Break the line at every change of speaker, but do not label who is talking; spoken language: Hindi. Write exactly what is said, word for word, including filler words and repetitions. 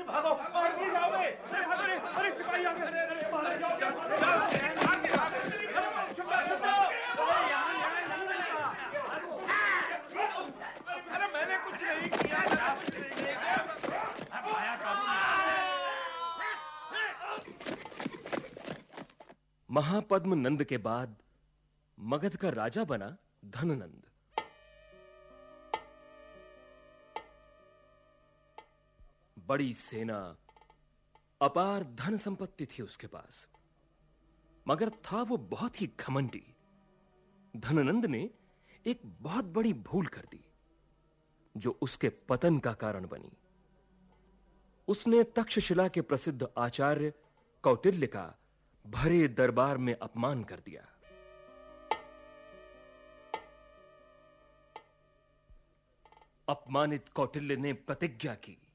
भागो और नहीं जाओगे। अरे भागो रे, अरे सिपाही आ गए। अरे बाहर जाओ, जाओ। चुप रहो, चुप रहो। अरे यहाँ यहाँ नहीं मिलेगा। अरे मैंने कुछ नहीं किया। कुछ नहीं किया। आया काबू।
महापद्म नंद के बाद मगध का राजा बना धननंद। बड़ी सेना, अपार धन संपत्ति थी उसके पास, मगर था वो बहुत ही घमंडी। धननंद ने एक बहुत बड़ी भूल कर दी जो उसके पतन का कारण बनी। उसने तक्षशिला के प्रसिद्ध आचार्य कौटिल्य का भरे दरबार में अपमान कर दिया। अपमानित कौटिल्य ने प्रतिज्ञा की